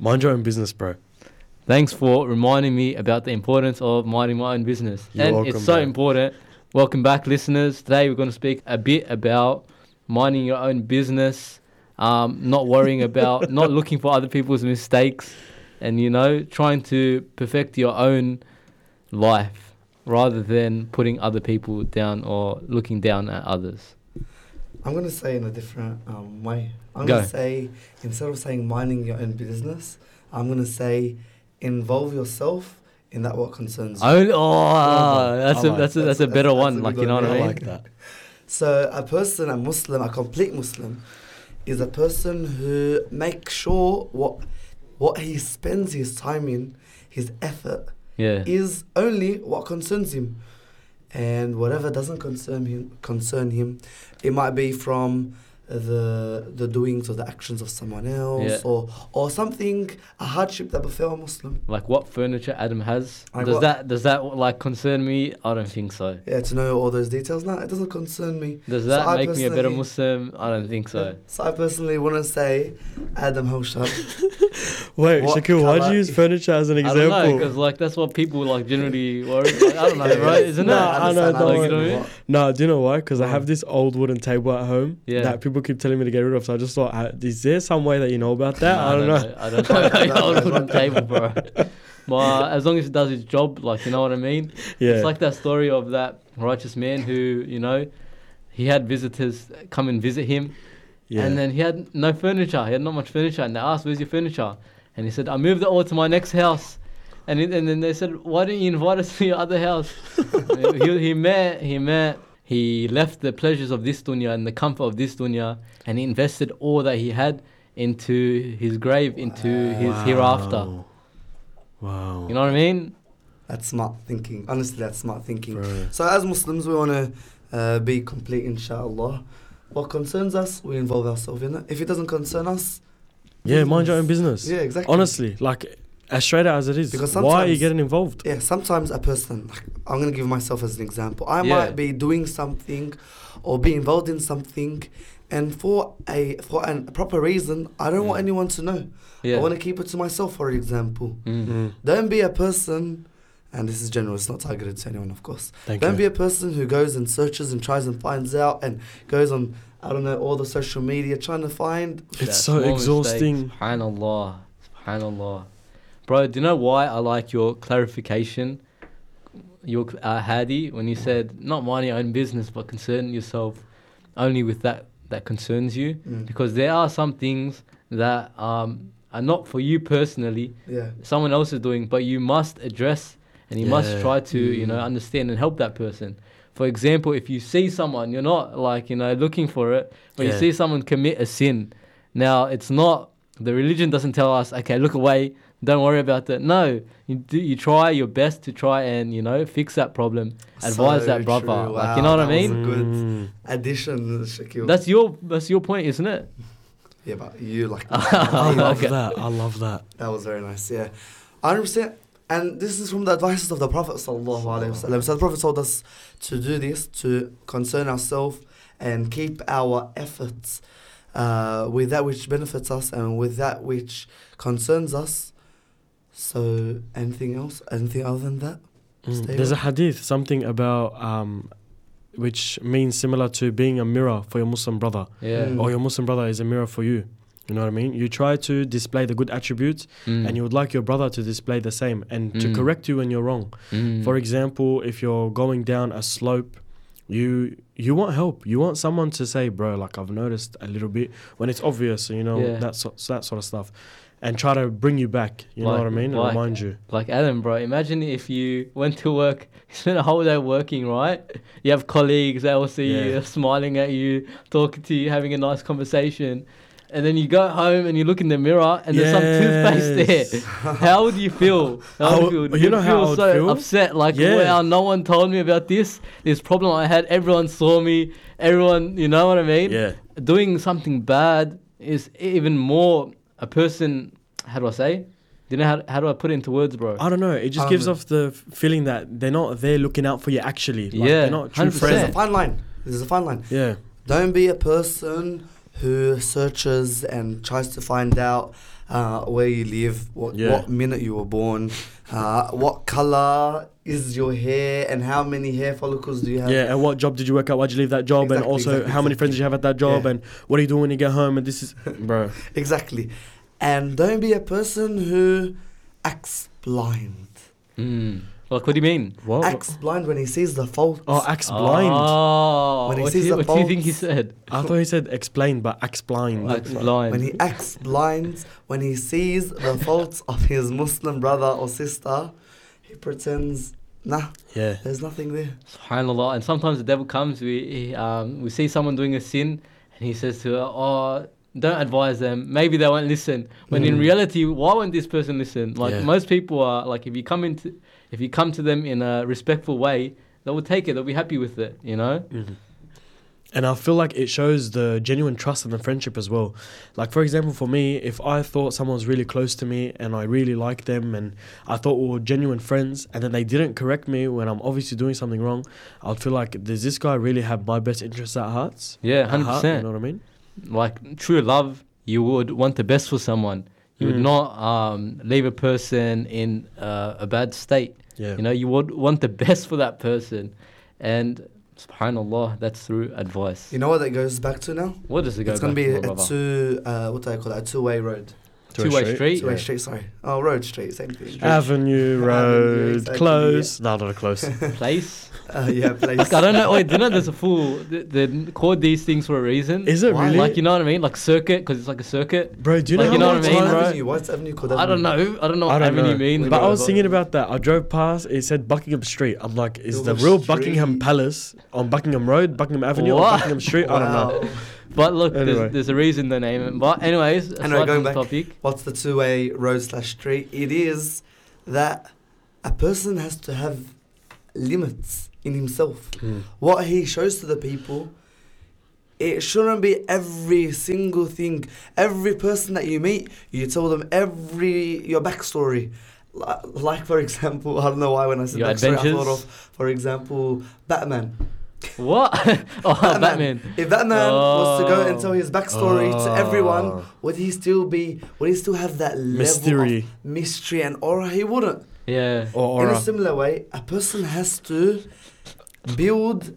Mind your own business, bro. Thanks for reminding me about the importance of minding my own business. You're and welcome, it's so bro. important. Welcome back, listeners. Today we're going to speak a bit about minding your own business, not worrying about, not looking for other people's mistakes, and, you know, trying to perfect your own life rather than putting other people down or looking down at others. I'm going to say in a different way. I'm Go. going to say, instead of saying minding your own business, I'm going to say involve yourself in that what concerns you. That's a better one. good Like, you know what one, I I mean? like that. So a person, a Muslim, a complete Muslim, is a person who makes sure what he spends his time in, his effort, Yeah. is only what concerns him. And whatever doesn't concern him, it might be from the doings or the actions of someone else, Yeah. or something, a hardship that befell a Muslim. Like what furniture Adam has. Like Does what? that like concern me? I don't think so. Yeah, to know all those details. No, it doesn't concern me. Does So that I make me a better personally- Muslim? I don't think so. So I personally want to say, Adam Haushad. Wait, What Shakil, why'd colour you use is- furniture as an I don't know, example? because like that's what people like generally worry. Like, I don't know, Yeah, right? Isn't no, it? I know, understand, don't Like, you worry. know what I mean? No, do you know why? Because I have this old wooden table at home Yeah. that people keep telling me to get rid of. So I just thought, is there some way that you know about that? Nah, I don't know. I don't know. I don't put on the table, bro. But as long as it does its job, like, you know what I mean? Yeah. It's like that story of that righteous man who, you know, he had visitors come and visit him. Yeah. And then he had no furniture. He had not much furniture. And they asked, "Where's your furniture?" And he said, "I moved it all to my next house." And then they said, "Why didn't you invite us to your other house?" He left the pleasures of this dunya and the comfort of this dunya, and he invested all that he had into his grave, into his hereafter. Wow. You know what I mean? That's smart thinking. Honestly, that's smart thinking. Bro. So as Muslims, we want to be complete, inshallah. What concerns us, we involve ourselves in it. If it doesn't concern us, Yeah, mind your own business. yeah, exactly. Honestly, like, as straight out as it is. Because Why are you sometimes- getting involved? Yeah, sometimes a person, like, I'm going to give myself as an example. I Yeah. might be doing something or be involved in something, and for a proper reason, I don't want anyone to know. Yeah. I want to keep it to myself, for example. Mm. Don't be a person, and this is general, it's not targeted to anyone, of course. Thank Don't you. be a person who goes and searches and tries and finds out and goes on, I don't know, all the social media trying to find. It's That so small exhausting. mistake. Subhanallah. Bro, do you know why I like your clarification, your Hadi, when you said not mind your own business but concern yourself only with that concerns you? Mm. Because there are some things that are not for you personally, Yeah. someone else is doing, but you must address and you must Yeah. try to, you know, understand and help that person. For example, if you see someone, you're not like, you know, looking for it, but you Yeah. see someone commit a sin. Now, it's not, the religion doesn't tell us, okay, look away, don't worry about that. No, you try your best to try and, you know, fix that problem, advise So that brother. true. Like, Wow, you know what I that was mean? a good Mm. addition, Shakil. That's your point, isn't it? Yeah, but you like I love Okay. that. I love that. that was very nice. Yeah, 100%. And this is from the advices of the Prophet sallallahu alaihi wasallam. So the Prophet told us to do this, to concern ourselves and keep our efforts with that which benefits us and with that which concerns us. So anything else? Anything other than that? Stay There's a with- hadith, something about which means similar to being a mirror for your Muslim brother, Yeah. Mm. or your Muslim brother is a mirror for you. You know what I mean? You try to display the good attributes, Mm. and you would like your brother to display the same and to correct you when you're wrong. Mm. For example, if you're going down a slope, you want help. You want someone to say, "Bro, like I've noticed a little bit," when it's obvious, you know, Yeah. that sort of stuff, and try to bring you back. You know Like- what I mean? And like- remind you. Like Adam, bro, imagine if you went to work, you spent a whole day working, right? You have colleagues that will see you, Yeah. they're smiling at you, talking to you, having a nice conversation. And then you go home and you look in the mirror and there's some toothpaste there. How would you feel? I would- you know how I would so feel? upset. Like, Yeah. wow, no one told me about this problem I had. Everyone saw me. Everyone, you know what I mean? Yeah. Doing something bad is even more a person, how do I say? Do you know how do I put it into words, bro? I don't know. It just gives off the feeling that they're not there looking out for you actually. Like, Yeah, they're not true 100%. There's friends. a fine line. There's a fine line. Yeah. Don't be a person who searches and tries to find out where you live, what minute you were born, what color is your hair, and how many hair follicles do you have. Yeah, and what job did you work at? Why'd you leave that job? And also, how many friends did you have at that job? Yeah. And what do you do when you get home? And this is, bro. Exactly. And don't be a person who acts blind. Like, what do you mean? What? Acts blind when he sees the faults. Oh, acts blind. Oh, When he what sees the do you think he faults. said? I thought he said explain, but acts blind. Acts blind. When he acts blind, when he sees the faults of his Muslim brother or sister, he pretends, nah, Yeah. there's nothing there. SubhanAllah. And sometimes the devil comes, we see someone doing a sin, and he says to her, oh, don't advise them. Maybe they won't listen. When in reality, why won't this person listen? Like, Yeah. most people are, like, if you come to them in a respectful way, they will take it. They'll be happy with it, you know? And I feel like it shows the genuine trust and the friendship as well. Like, for example, for me, if I thought someone was really close to me and I really liked them and I thought we were genuine friends and then they didn't correct me when I'm obviously doing something wrong, I'd feel like, does this guy really have my best interests at heart? Yeah, At heart, 100%. you know what I mean? Like, true love, you would want the best for someone. You would not leave a person in a bad state. Yeah. You know, you would want the best for that person. And SubhanAllah, that's through advice. You know what that goes back to now? What does it go It's back going to be to, my brother? what do I call that? A two-way road. Two-way street? Two-way Yeah. street, sorry. Oh, road street, same thing. Avenue, road, exactly, close. No, not a close. Place? Yeah, place. Like, I don't know. Wait, do you know there's a full... They called these things for a reason. Is it Why? really? Like, you know what I mean? Like circuit, because it's like a circuit. Bro, do you Like, know you how know much what I mean, time- bro? Avenue. What's avenue called? I don't Avenue? know. I don't know I what don't avenue know. means. But I bro, was thinking about that. I drove past, it said Buckingham Street. I'm like, is the real Buckingham Street. Palace on Buckingham Road, Buckingham Avenue, or What? Buckingham Street? I don't know. Wow. But look, Anyway. there's a reason they name it. But anyways, aside Anyway, going from the back. topic. What's the two-way road / street? It is that a person has to have limits in himself. What he shows to the people, it shouldn't be every single thing. Every person that you meet, you tell them your backstory. Like, for example, I don't know why when I said Your backstory, I adventures? thought of, for example, Batman. What? Oh, Batman. If Batman was to go and tell his backstory to Oh. everyone, would he still have that level Mystery. of mystery and aura? He wouldn't. Yeah. Or In aura. a similar way, a person has to build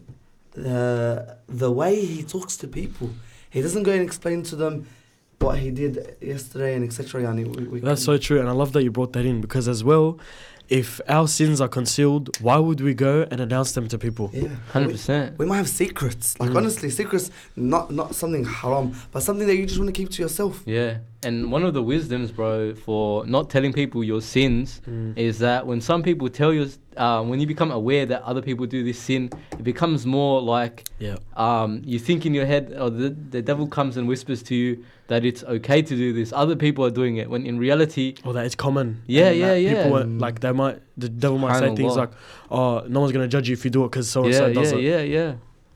the way he talks to people. He doesn't go and explain to them what he did yesterday and etc. Yani, That's so true, and I love that you brought that in, because as well, if our sins are concealed, why would we go and announce them to people? Yeah, 100%. we might have secrets. Like honestly, secrets, not something haram, but something that you just want to keep to yourself. Yeah. And one of the wisdoms, bro, for not telling people your sins is that when some people tell you, when you become aware that other people do this sin, it becomes more like Yeah. you think in your head, or the devil comes and whispers to you that it's okay to do this. Other people are doing it, when in reality, Or that it's common. Yeah, and yeah, that yeah. People like the devil might say things Subhanallah. like, "Oh, no one's gonna judge you if you do it because so and so does it." yeah.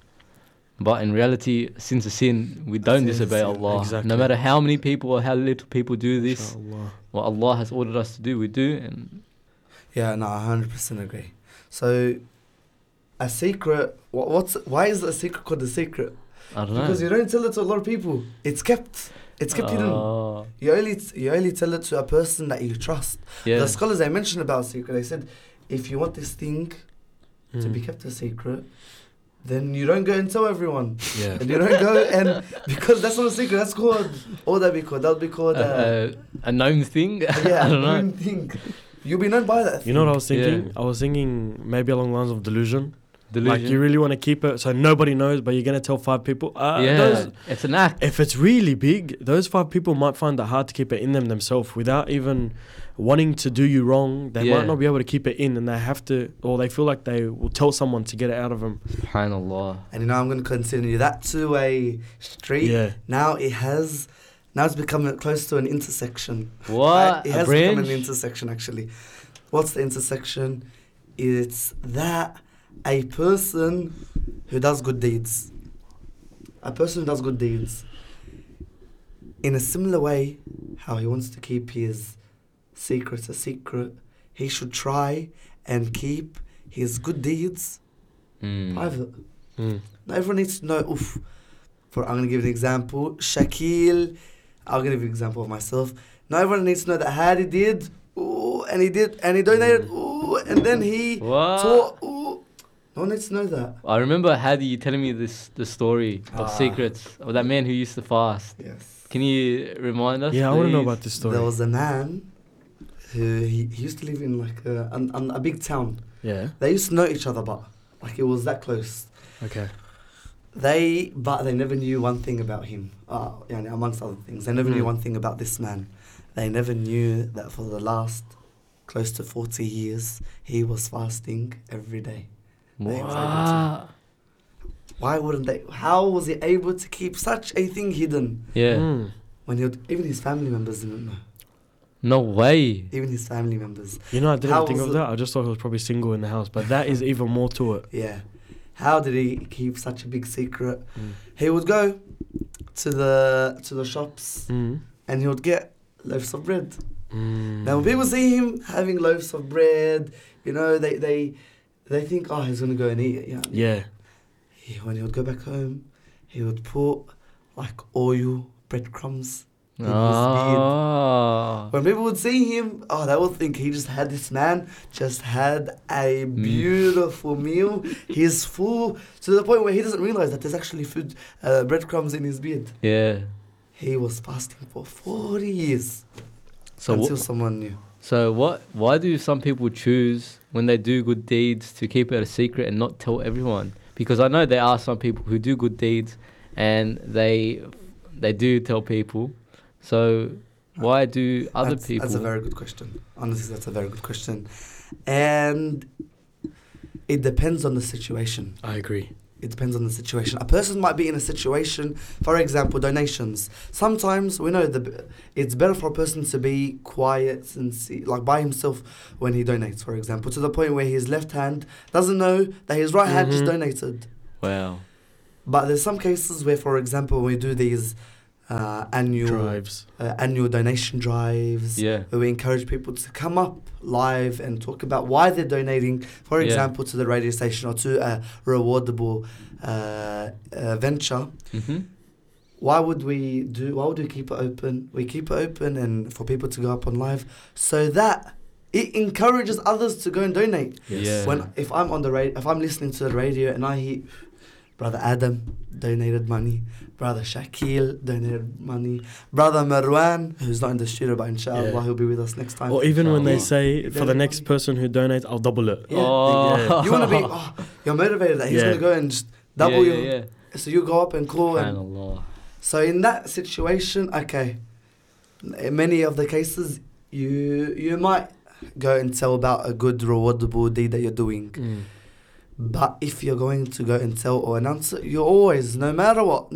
But in reality, sin's a sin. We don't Sin is disobey sin. Allah. Exactly. No matter how many people or how little people do this, Inshallah. what Allah has ordered us to do, we do. And Yeah, no, 100% agree. So, a secret. Why is a secret called a secret? I don't know. Because you don't tell it to a lot of people. It's kept. It's kept hidden. Oh, You only tell it to a person that you trust. yeah. The scholars they mentioned about secret, they said, if you want this thing to be kept a secret, then you don't go and tell everyone. Yeah. And you don't go and because that's not a secret. That's called. What would that be called? That would be called. A known thing. Yeah, I don't know. known thing. You'll be known by that. You know what I was Yeah. thinking? I was thinking maybe along the lines of delusion. Delusion. Like you really want to keep it so nobody knows, but you're gonna tell 5 people. Yeah, it's an act. If it's really big, those 5 people might find it hard to keep it in themselves without even wanting to do you wrong. They Yeah. might not be able to keep it in, and they have to, or they feel like they will tell someone to get it out of them. SubhanAllah. And I'm going to continue that two-way street. Yeah. Now it's become close to an intersection. What? It A has become branch? an intersection actually. What's the intersection? It's that a person who does good deeds. A person who does good deeds. In a similar way, how he wants to keep his secrets a secret, he should try and keep his good deeds private. Mm. Now everyone needs to know, I'm going to give an example. Shaquille, I'm going to give an example of myself. Now everyone needs to know that Hadi did, ooh, and he donated, ooh, and then he What? taught, ooh. No one needs to know that. I remember Hadi you telling me the story of secrets of that man who used to fast. Yes. Can you remind us? Yeah, I want to know please? about this story. There was a man who he used to live in like a big town. Yeah. They used to know each other, but like it was that close. Okay. But they never knew one thing about him. Amongst other things, they never knew one thing about this man. They never knew that for the last close to 40 years, he was fasting every day. They was able to. What? Why wouldn't they? How was he able to keep such a thing hidden? Yeah. Mm. When even his family members didn't know. No way. Even his family members. You know, I didn't How think was of it- that. I just thought he was probably single in the house, but that is even more to it. Yeah. How did he keep such a big secret? Mm. He would go to the shops Mm. and he would get loaves of bread. Mm. Now when people see him having loaves of bread, you know, they think, oh, he's gonna go and eat it. Yeah. When he would go back home, he would put like oil, breadcrumbs in his beard. Ah. When people would see him, they would think this man just had a beautiful meal. He's full to the point where he doesn't realize that there's actually food, breadcrumbs in his beard. Yeah. He was fasting for 40 years So until someone knew. So why do some people choose when they do good deeds to keep it a secret and not tell everyone? Because I know there are some people who do good deeds and they do tell people. So why do other people? That's a very good question. Honestly, that's a very good question. And it depends on the situation. I agree. It depends on the situation. A person might be in a situation, for example, donations. Sometimes we know it's better for a person to be quiet and like by himself when he donates, for example, to the point where his left hand doesn't know that his right hand just donated. Wow. But there's some cases where, for example, when we do these annual donation drives, Yeah. where we encourage people to come up live and talk about why they're donating, for example, to the radio station or to a rewardable venture. Mm-hmm. Why would we keep it open? We keep it open and for people to go up on live so that it encourages others to go and donate. Yes. Yeah. If I'm on the radio, if I'm listening to the radio and I hear Brother Adam donated money, Brother Shaquille donated money, Brother Marwan, who's not in the studio but inshallah he'll be with us next time. Or even when they Yeah. say, for the Donate next money. person who donates, I'll double it. Yeah. Oh. You want to be, you're motivated that he's Yeah. going to go and just double yeah, your, yeah. so you go up and call. And, SubhanAllah. so in that situation, okay, in many of the cases, you might go and tell about a good rewardable deed that you're doing. Mm. But if you're going to go and tell or announce it, you always, no matter what,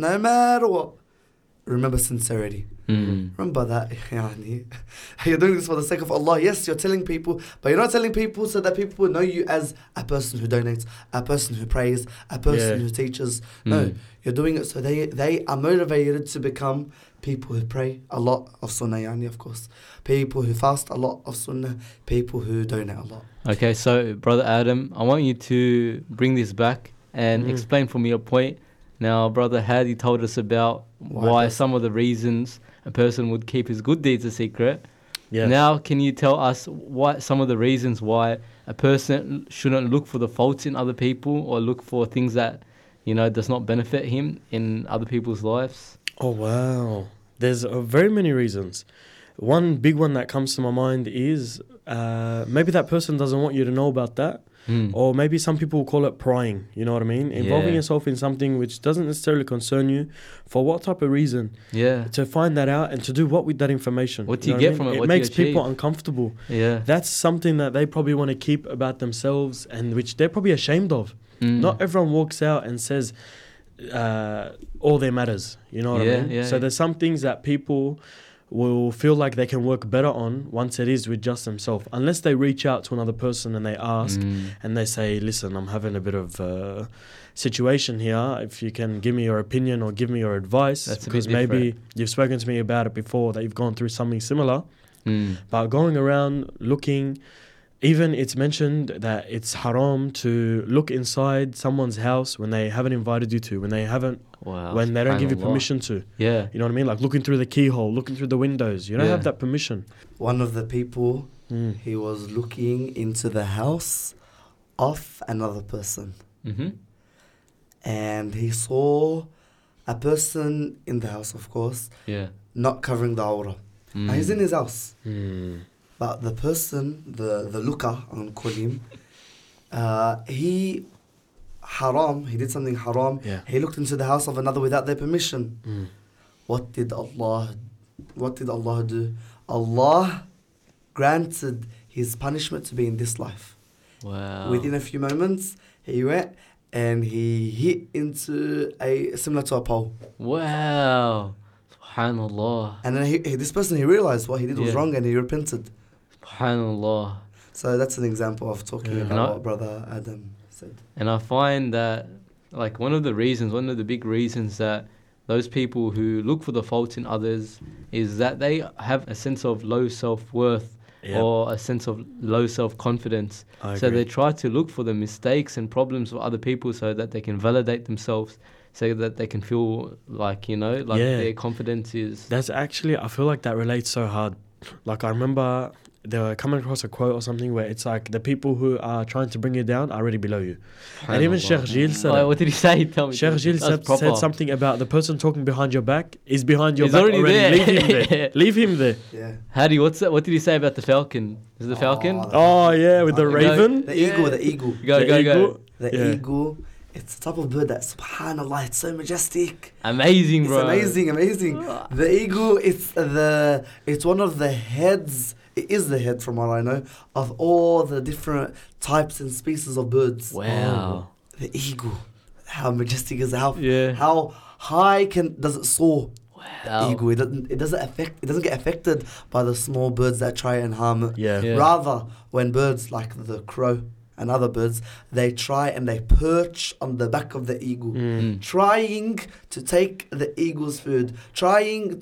remember sincerity. Mm. Remember that you're doing this for the sake of Allah. Yes, you're telling people, but you're not telling people so that people know you as a person who donates, a person who prays, a person who teaches. No, you're doing it so they are motivated to become people who pray a lot of sunnah, of course. People who fast a lot of sunnah, people who donate a lot. Okay, so Brother Adam, I want you to bring this back and explain for me your point. Now, Brother Hadi told us about why some of the reasons a person would keep his good deeds a secret. Yeah. Now, can you tell us what some of the reasons why a person shouldn't look for the faults in other people or look for things that, does not benefit him in other people's lives? Oh, wow. There's very many reasons. One big one that comes to my mind is maybe that person doesn't want you to know about that. Or maybe some people call it prying, you know what I mean? Involving yourself in something which doesn't necessarily concern you. For what type of reason? Yeah. To find that out and to do what with that information? What do you know get I mean? from it? It What do you makes people achieve? uncomfortable. Yeah. That's something that they probably want to keep about themselves and which they're probably ashamed of. Not everyone walks out and says all their matters, you know what I mean? So there's some things that people will feel like they can work better on once it is with just themselves, unless they reach out to another person and they ask and they say, listen, I'm having a bit of situation here, if you can give me your opinion or give me your advice, because maybe you've spoken to me about it before, that you've gone through something similar. But going around looking even it's mentioned that it's haram to look inside someone's house when they haven't invited you to, when they don't give you subhanallah. permission to. Yeah. You know what I mean? Like looking through the keyhole, looking through the windows. You don't Yeah. have that permission. One of the people, Mm. he was looking into the house of another person. Mm-hmm. And he saw a person in the house, of course, Yeah. not covering the awrah. Now he's in his house. Mm. But the person, the looker, I'm going to call him, he did something haram. Yeah. He looked into the house of another without their permission. Mm. What did Allah do? Allah granted his punishment to be in this life. Wow. Within a few moments, he went and he hit into similar to a pole. Wow. Subhanallah. And then this person, he realized what he did was Yeah. wrong and he repented. Subhanallah. So that's an example of talking Yeah. about what Brother Adam said. And I find that, like, one of the big reasons that those people who look for the faults in others is that they have a sense of low self-worth Yeah. or a sense of low self-confidence. I So agree. they try to look for the mistakes and problems of other people so that they can validate themselves, so that they can feel like, Yeah. their confidence is... That's actually, I feel like that relates so hard. Like I remember they were coming across a quote or something where it's like the people who are trying to bring you down are already below you. And even Sheikh Gilles said Oh, it. what did he say? Tell me. Sheikh Gilles That's said something about the person talking behind your back is behind your He's back already already. there. Leave him there. Leave him there. Yeah. Hadi, what did he say about the falcon? Is it the falcon? Oh yeah, with the Go- raven. The eagle, the eagle. Go, The go, go. eagle. The Yeah. eagle, it's a type of bird that, subhanAllah, it's so majestic. Amazing, It's bro. amazing. The eagle, it's one of the heads, it is the head from what I know, of all the different types and species of birds. Wow. The eagle, how majestic is it? Yeah. How high does it soar? Wow. Eagle, it doesn't get affected by the small birds that try and harm it. Yeah. Yeah. Rather, when birds like the crow and other birds, they try and they perch on the back of the eagle, Mm. trying to take the eagle's food, trying